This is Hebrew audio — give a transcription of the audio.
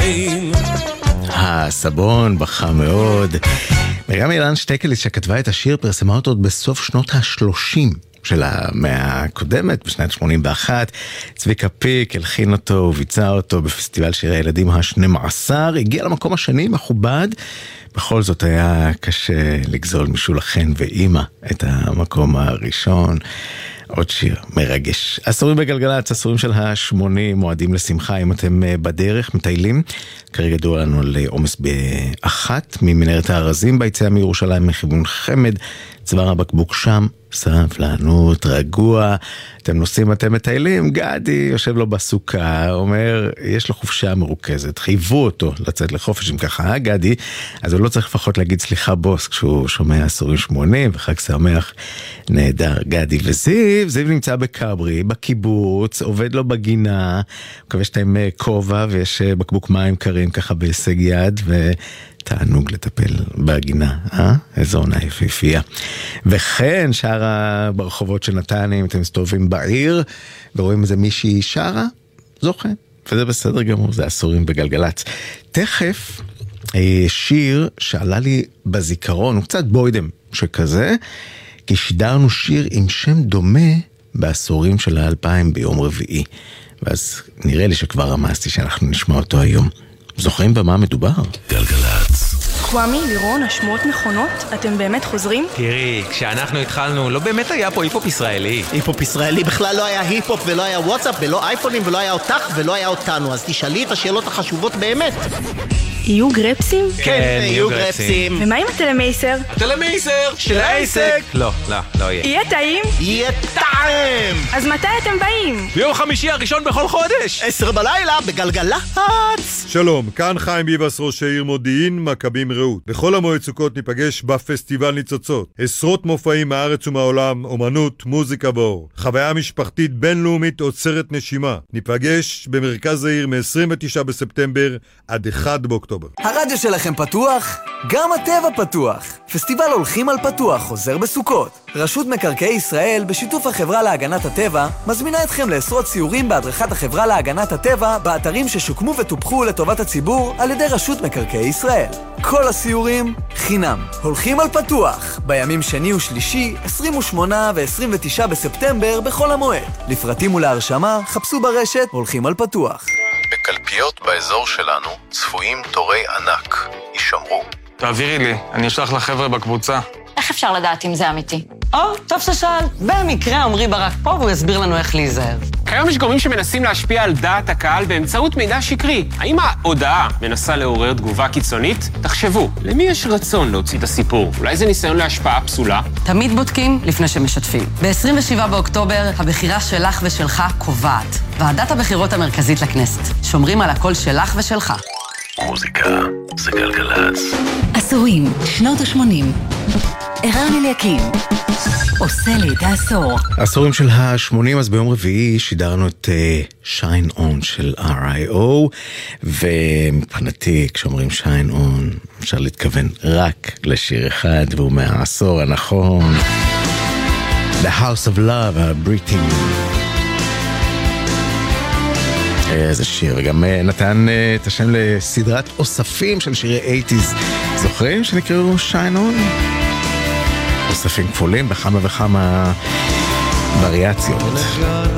חיים. הסבון בכה מאוד. מרים אילן שטקליס שכתבה את השיר פרסמה אותו עוד בסוף שנות ה-30 של המאה הקודמת, בשנת 81. צביקה פיק הלחין אותו וביצע אותו בפסטיבל שירי הילדים ה-12, הגיע למקום השני מכובד, בכל זאת היה קשה לגזול משולה חן ואימא את המקום הראשון. עוד שיר מרגש. עשורים בגלגלץ, עשורים של ה-80, מועדים לשמחה. אם אתם בדרך, מטיילים, כרגע דור לנו לעומס באחת ממנהרת הארזים ביציאה מירושלים מכיוון חמד, צוואר הבקבוק שם, סבלנות, רגוע. אתם נוסעים, אתם מטיילים, גדי יושב לו בסוכה, אומר, יש לו חופשה מרוכזת, חייבו אותו לצאת לחופש, אם ככה, גדי, אז הוא לא צריך לפחות להגיד סליחה בוס, כשהוא שומע עשורים 80, וחג שמח, נהדר. גדי זיו נמצא בקברי, בקיבוץ, עובד לו בגינה, מקווה שאתה עם כובע, ויש בקבוק מים קרים ככה בהישג יד, תענוג לטפל בגינה, איזו עונה יפיפייה. וכן, שרה ברחובות של נתניה, אם אתם מסתובבים בעיר, ורואים איזה מישהי שרה, זוכה, וזה בסדר גמור, זה עשורים בגלגלץ. תכף, שיר שעלה לי בזיכרון, הוא קצת בוידם שכזה, כי שידרנו שיר עם שם דומה בעשורים של 2000 ביום רביעי, ואז נראה לי שכבר רמזתי שאנחנו נשמע אותו היום. זוכרים במה מדובר? גלגלץ. קוואמי, לירון, השמועות נכונות? אתם באמת חוזרים? תראי, כשאנחנו התחלנו, לא באמת היה פה היפופ ישראלי. היפופ ישראלי בכלל לא היה היפופ ולא היה וואטסאפ ולא אייפונים ולא היה אותך ולא היה אותנו, אז תשאלי את השאלות החשובות באמת. יהיו גרפסים? כן, יהיו גרפסים. ומה עם הטלמייסר? הטלמייסר של העסק? לא יהיה. יהיה טעים? יהיה טעם! אז מתי אתם באים? ביום חמישי הראשון בכל חודש! 10 בלילה בגלגלץ! שלום, כאן חיים ביבס ראש העיר מודיעין, מכבים רעות. בכל המועד סוכות ניפגש בפסטיבל ניצוצות. עשרות מופעים מהארץ ומהעולם, אומנות, מוזיקה ואור. חוויה משפחתית בינלאומית עוצרת נשימה. ניפגש במרכז העיר מ-29 בספטמבר עד 1 באוקטובר. הרדיו שלכם פתוח? גם הטבע פתוח. פסטיבל הולכים על פתוח חוזר בסוכות. רשות מקרקעי ישראל בשיתוף החברה להגנת הטבע מזמינה אתכם לעשרות סיורים בהדרכת החברה להגנת הטבע באתרים ששוקמו וטופחו לטובת הציבור על ידי רשות מקרקעי ישראל. כל הסיורים חינם. הולכים על פתוח בימים שני ושלישי 28 ו-29 בספטמבר בכל המועד. לפרטים ולהרשמה חפשו ברשת הולכים על פתוח. בקלפיות באזור שלנו צפויים תורי ענק. יישמרו. תעבירי לי, אני אשלח לחבר'ה בקבוצה. איך אפשר לדעת אם זה אמיתי? טוב ששאל. במקרה עמרי ברק פה והוא יסביר לנו איך להיזהר. כיום יש גורמים שמנסים להשפיע על דעת הקהל באמצעות מידע שקרי. האם ההודעה מנסה לעורר תגובה קיצונית? תחשבו, למי יש רצון להוציא את הסיפור? אולי זה ניסיון להשפעה פסולה? תמיד בודקים לפני שמשתפים. ב-27 באוקטובר הבחירה שלך ושלך קובעת. ועדת הבחירות המרכזית לכנסת. שומרים על הקול שלך ושלך. מוזיקה זה גלגלץ. עשורים, שנות ה-80. ערן אליקים עושה לי את העשור. העשורים של ה-80, אז ביום רביעי שידרנו את Shine On של R.I.O. ומבחינתי כשאומרים Shine On אפשר להתכוון רק לשיר אחד, והוא מהעשור הנכון, The House of Love, ה-Breathing. איזה שיר, וגם נתן את השם לסדרת אוספים של שירי 80s. זוכרים שנקראו Shine On? אוספים כפולים בכמה וכמה וריאציות.